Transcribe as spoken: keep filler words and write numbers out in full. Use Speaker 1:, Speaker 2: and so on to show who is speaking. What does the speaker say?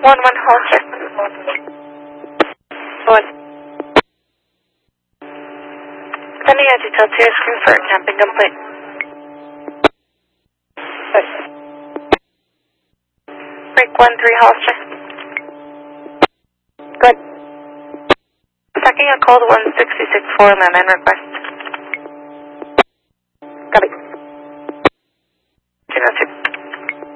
Speaker 1: one one Holster. One. Sending a detail to your screen for a camping complaint. Good. Break one three Holster. Good. Tracking a code one six six four, landline request. Copy.